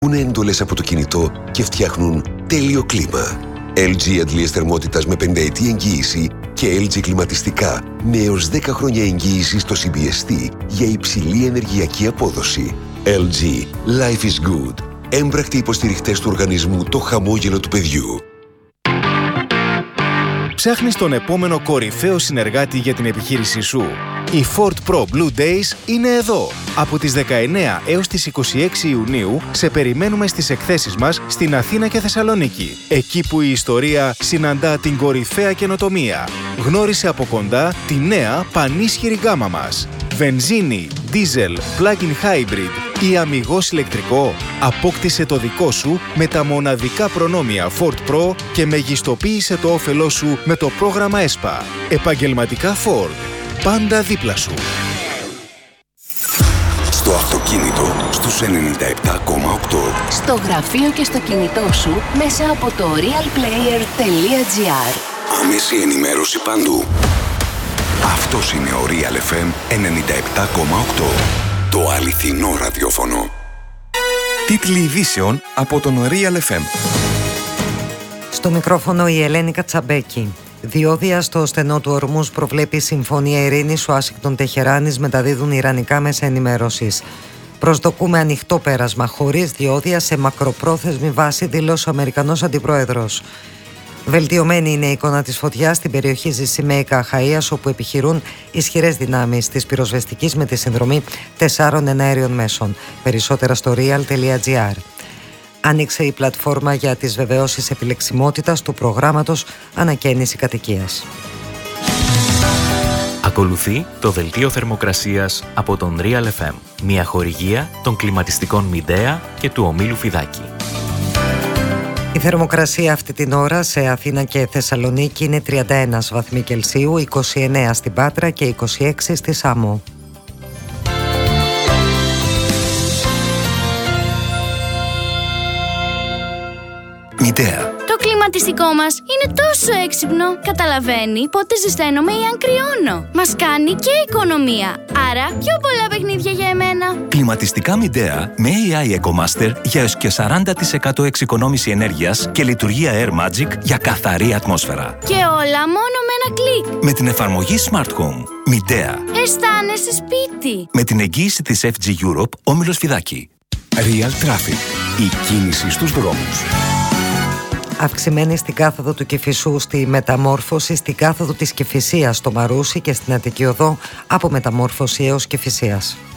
είναι έντολες από το κινητό και φτιάχνουν τέλειο κλίμα. LG αντλίες θερμότητας με 5 ετή εγγύηση και LG κλιματιστικά με έως 10 χρόνια εγγύηση στο CBST για υψηλή ενεργειακή απόδοση. LG. Life is good. Έμπρακτοι υποστηριχτές του οργανισμού Το Χαμόγελο του Παιδιού. Ψάχνεις τον επόμενο κορυφαίο συνεργάτη για την επιχείρησή σου. Οι Ford Pro Blue Days είναι εδώ. Από τις 19 έως τις 26 Ιουνίου σε περιμένουμε στις εκθέσεις μας στην Αθήνα και Θεσσαλονίκη. Εκεί που η ιστορία συναντά την κορυφαία καινοτομία. Γνώρισε από κοντά τη νέα πανίσχυρη γάμα μας. Βενζίνη, δίζελ, plug-in hybrid ή αμιγώς ηλεκτρικό. Απόκτησε το δικό σου με τα μοναδικά προνόμια Ford Pro και μεγιστοποίησε το όφελό σου με το πρόγραμμα ΕΣΠΑ. Επαγγελματικά Ford. Πάντα δίπλα σου. Στο αυτοκίνητο στους 97,8. Στο γραφείο και στο κινητό σου μέσα από το realplayer.gr. Άμεση ενημέρωση παντού. Αυτός είναι ο Real FM 97,8. Το αληθινό ραδιόφωνο. Τίτλοι ειδήσεων από τον Real FM. Στο μικρόφωνο η Ελένη Κατσαμπέκη. Διόδια στο στενό του Ορμούς προβλέπει συμφωνία ειρήνης. Ουάσιγκτον Τεχεράνης μεταδίδουν ιρανικά μέσα ενημέρωσης. Προσδοκούμε ανοιχτό πέρασμα χωρίς διόδια σε μακροπρόθεσμη βάση, δήλωσε ο Αμερικανός Αντιπρόεδρος. Βελτιωμένη είναι η εικόνα της φωτιάς στην περιοχή Ζησιμαίικα Αχαΐας, όπου επιχειρούν ισχυρές δυνάμεις της πυροσβεστικής με τη συνδρομή 4 εναέριων μέσων. Περισσότερα στο real.gr. Άνοιξε η πλατφόρμα για τις βεβαιώσεις επιλεξιμότητας του προγράμματος Ανακαίνιση Κατοικίας. Ακολουθεί το δελτίο θερμοκρασίας από τον Real FM, μια χορηγία των κλιματιστικών Μιντέα και του ομίλου Φιδάκη. Η θερμοκρασία αυτή την ώρα σε Αθήνα και Θεσσαλονίκη είναι 31 βαθμοί Κελσίου, 29 στην Πάτρα και 26 στη Σάμο. Μιντέα. Το κλιματιστικό μας είναι τόσο έξυπνο. Καταλαβαίνει πότε ζεσταίνομαι ή αν κρυώνω. Μας κάνει και οικονομία. Άρα πιο πολλά παιχνίδια για εμένα. Κλιματιστικά Μιντέα με AI EcoMaster για έως και 40% εξοικονόμηση ενέργειας και λειτουργία Air Magic για καθαρή ατμόσφαιρα. Και όλα μόνο με ένα κλικ. Με την εφαρμογή Smart Home. Μιντέα. Αισθάνεσαι σπίτι. Με την εγγύηση της FG Europe, όμιλος Φιδάκη. Real Traffic. Η κίνηση στους δρόμους. Αυξημένη στην κάθοδο του Κηφισού στη Μεταμόρφωση, στην κάθοδο της Κηφισίας στο Μαρούσι και στην Αττική Οδό από Μεταμόρφωση έως Κηφισίας.